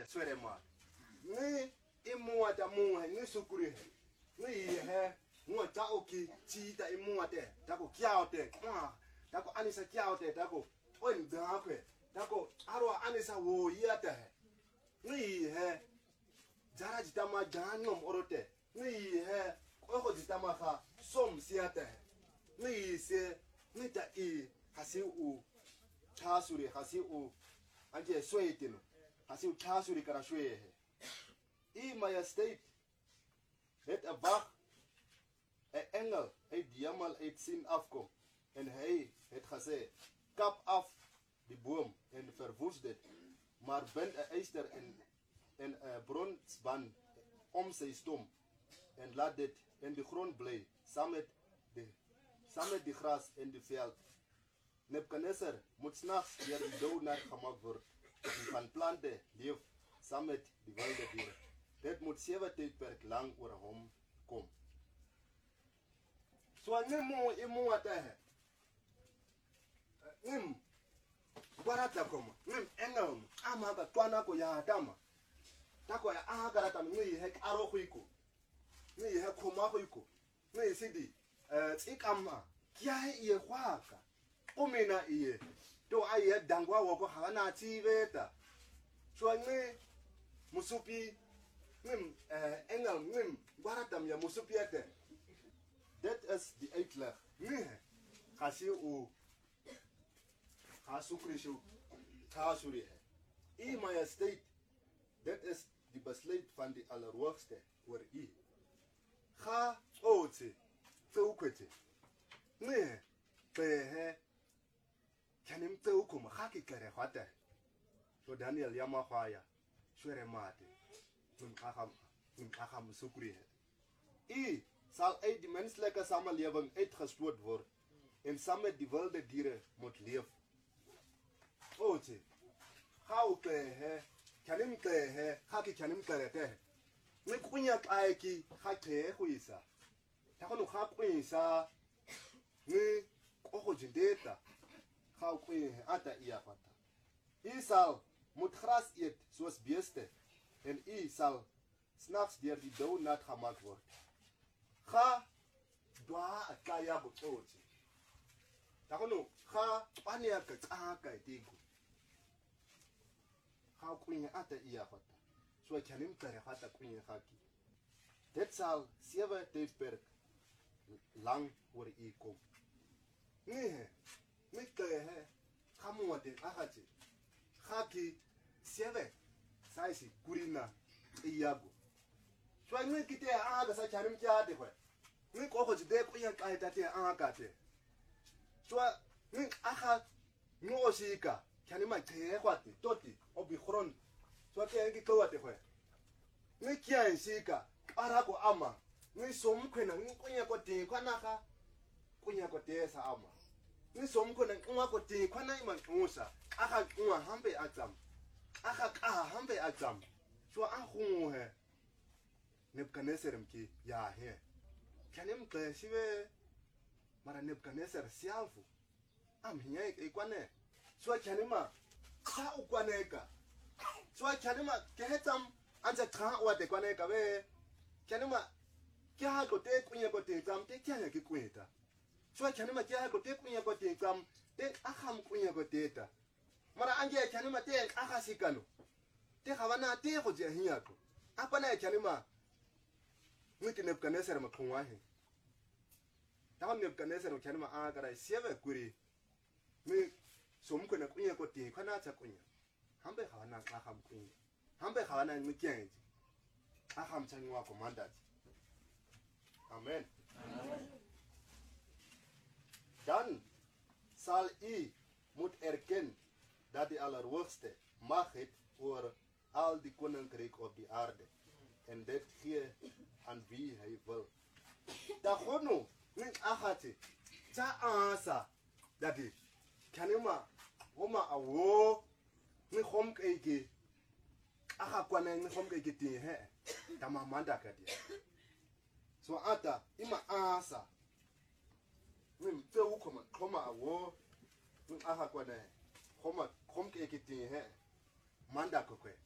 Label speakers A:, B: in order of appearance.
A: te swere ma ni imu ata mu he ni sukuri he ni he ngo ta oki chi ta imu ate ta ko kiao te ta ko anisa kiao te ta ko on da kwe ta ko aro anisa wo yata he ni he jara jitama janom orote ni he ko jitama kha som siata he ni se ni ta I hasi u chasuri hasi u anje soitino hasi u chasuri kara shwe he I majestate het 'n wag 'n engel uit die hemel uit sien afkom en hy het gesê kap af die boom en verwoes dit maar bind 'n yster en 'n bronsband om sy stom en laat dit in die grond bly saam met die gras in die veld. Nebukadnesar moet s'nags deur die doodnat gemaak word en van plante leef saam met die wilde diere. Dit moet 7 tydperk lang oor hom kom. So nemo imu ata he. Barata koma. Engel ama ba twana ko ya dama. Tako ya agarata ngi he aro khiko. Ngi he khoma khiko. Ngi sidi tsikama kya ye khwaka. Omena iye. To aye dangwa woko hana tiveta. So ngi musupi engel barata ya musupi ate. That is the uitleg. Nee. Khasi u Hasukrishu Kasuri. I majestate. That is the besluit van die Allerhoogste oor U. Ga ootse. Feukwete. Nee. Pehe. Kanim feukum. Ga kikere hwate. So Daniel Yamakhaya. Swere mate. Akam sukri. I sal uit die menslike samelewing uitgestoot word en saam met die wilde diere moet leef. Ootse. How he kanim he haki kanim te. Ni kunya aiki hake huisa. Takono hakuisa ni koko jindeta. How kunya ata iya pata. I sal moet gras eet soos beeste en U sal s'nags deur die dou nat gemaak word. Ga dwa akaya bototse. Takono ga pania ka tsaka tiku. How queen ata iya fata. So kanim kare fata queen haki. Dit sal 7 tydperk lang oor U kom. Nee, met he kamote ahati. Haki 7 saisi kurina iyago. So ngi kite aga sa kanim kya de kwa. Ngi ko de ko ya kai tate aga te. So ngi aha no sika kanima te kwati toti obi khron. So ke ngi kwate kwa. Ngi kya sika ara ko ama. Ngi som kwena ngi kunya ko te kwanaka. Kunya ko te sa ama. Ngi som kwena ngi ko te kwana ima ngusa. Aka nwa hambe atsam. Aka ka hambe atsam. So ahu he. Nebukadnesar mki ya he. Kanim ke siwe mara Nebukadnesar siafu. Amhinya ikwane. So kanima ka ukwaneka. So kanima kehetam anja ka wate kwaneka we. Kanima kya ko te kunya ko te tam te kya ki kweta. So kanima kya ko te kunya ko te tam te akham kunya ko te ta. Mara anje kanima te akhasikano. Te khawana te go je hinyako. Apa na kanima Ngi Nebukadnesar makhungwa he. Tawa Nebukadnesar kanima agara 7 kuri. Ngi somko na kunya ko te khana cha kunya. Hambe khawana akham kunya. Hambe khawana ngikyenji. Akham changwa commandant. Amen. Amen. Dan sal U moet erken dat die Allerhoogste mag het oor al die koninkryk op die aarde en dit gee aan wie hy wil. Dagono ning agati ta asa dadi kanima homa awo ni khom keke aga kwana ni khom keke ti he tamamanda kadi. So ata ima asa ni mpe ukoma awo ni aga kwana khom keke ti he manda kokwe